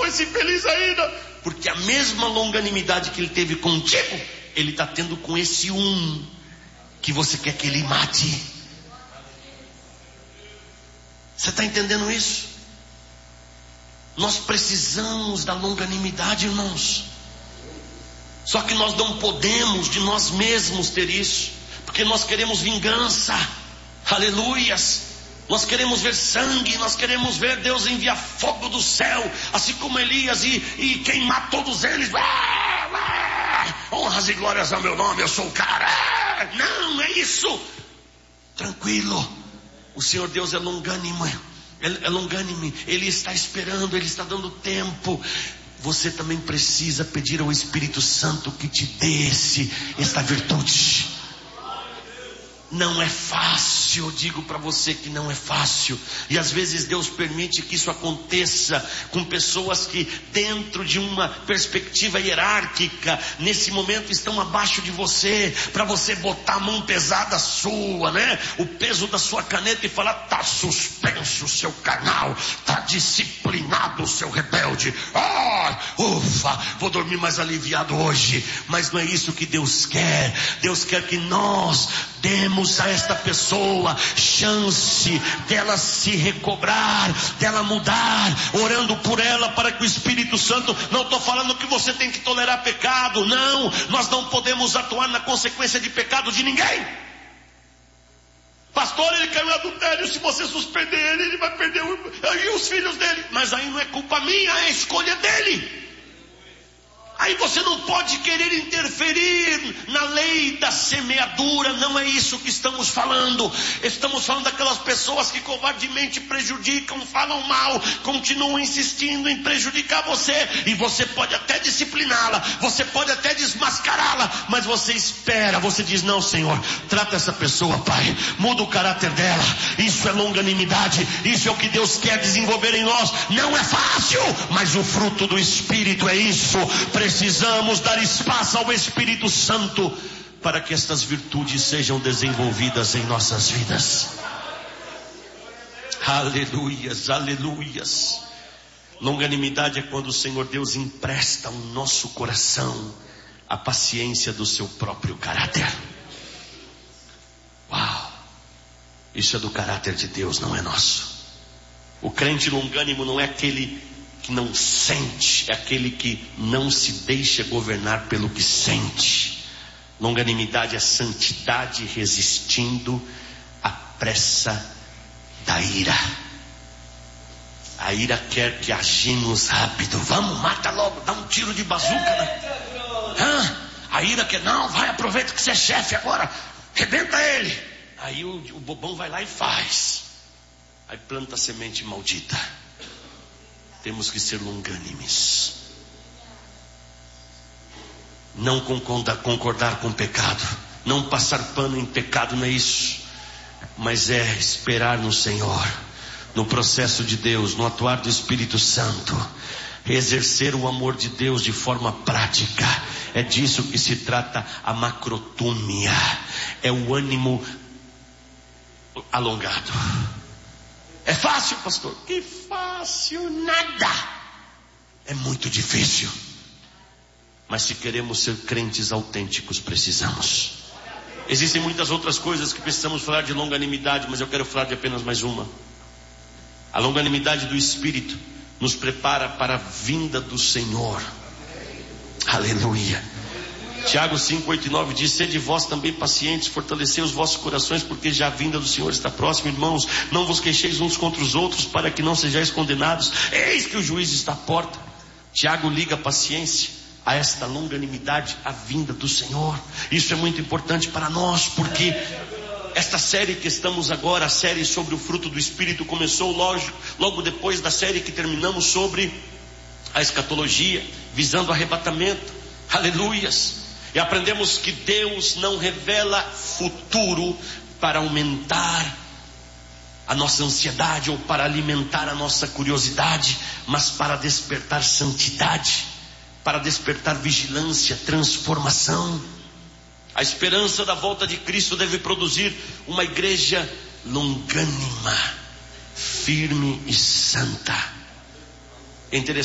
vai ser feliz ainda. Porque a mesma longanimidade que ele teve contigo, ele está tendo com esse que você quer que ele mate. Você está entendendo isso? Nós precisamos da longanimidade, irmãos. Só que nós não podemos de nós mesmos ter isso, porque nós queremos vingança. Aleluias. Nós queremos ver sangue, nós queremos ver Deus enviar fogo do céu, assim como Elias, e queimar todos eles. Honras e glórias ao meu nome, eu sou o cara. Não é isso. Tranquilo. O Senhor Deus é longânimo. É longânime. Ele está esperando, Ele está dando tempo. Você também precisa pedir ao Espírito Santo que te dê esta virtude. Não é fácil, eu digo para você que não é fácil. E às vezes Deus permite que isso aconteça com pessoas que dentro de uma perspectiva hierárquica, nesse momento estão abaixo de você, para você botar a mão pesada sua, né? O peso da sua caneta e falar: está suspenso o seu carnal, está disciplinado o seu rebelde. Ufa, vou dormir mais aliviado hoje. Mas não é isso que Deus quer. Deus quer que nós demos a esta pessoa chance dela se recobrar, dela mudar, orando por ela para que o Espírito Santo, não estou falando que você tem que tolerar pecado, não, nós não podemos atuar na consequência de pecado de ninguém. Pastor, ele caiu em adultério, se você suspender ele, ele vai perder e os filhos dele. Mas aí não é culpa minha, é a escolha dele. Aí você não pode querer interferir na lei da semeadura. Não é isso que estamos falando. Estamos falando daquelas pessoas que covardemente prejudicam, falam mal, continuam insistindo em prejudicar você. E você pode até discipliná-la, você pode até desmascará-la, mas você espera, você diz: não, Senhor, trata essa pessoa, Pai, muda o caráter dela. Isso é longanimidade, isso é o que Deus quer desenvolver em nós. Não é fácil, mas o fruto do Espírito é isso. Precisamos dar espaço ao Espírito Santo para que estas virtudes sejam desenvolvidas em nossas vidas. Aleluias, aleluias. Longanimidade é quando o Senhor Deus empresta ao nosso coração a paciência do seu próprio caráter. Uau! Isso é do caráter de Deus, não é nosso. O crente longânimo não é aquele que não sente, é aquele que não se deixa governar pelo que sente. Longanimidade é santidade resistindo à pressa da ira. A ira quer que agimos rápido. Vamos, mata logo, dá um tiro de bazuca, né? A ira quer: não, vai, aproveita que você é chefe agora, rebenta ele. Aí o bobão vai lá e faz. Aí planta a semente maldita. Temos que ser longânimes. Não concordar com o pecado, não passar pano em pecado, não é isso. Mas é esperar no Senhor, no processo de Deus, no atuar do Espírito Santo, exercer o amor de Deus de forma prática. É disso que se trata a macrotúmia. É o ânimo alongado. É fácil, pastor? Que fácil nada. É muito difícil. Mas se queremos ser crentes autênticos, precisamos. Existem muitas outras coisas que precisamos falar de longanimidade, mas eu quero falar de apenas mais uma. A longanimidade do Espírito nos prepara para a vinda do Senhor. Aleluia. Tiago 5, 8 e 9 diz: sede vós também pacientes, fortalecei os vossos corações, porque já a vinda do Senhor está próxima. Irmãos, não vos queixeis uns contra os outros, para que não sejais condenados. Eis que o juiz está à porta. Tiago liga a paciência a esta longanimidade, a vinda do Senhor. Isso é muito importante para nós, porque esta série que estamos agora, a série sobre o fruto do Espírito, começou logo depois da série que terminamos sobre a escatologia, visando o arrebatamento. Aleluias. E aprendemos que Deus não revela futuro para aumentar a nossa ansiedade ou para alimentar a nossa curiosidade, mas para despertar santidade, para despertar vigilância, transformação. A esperança da volta de Cristo deve produzir uma igreja longânima, firme e santa. É interessante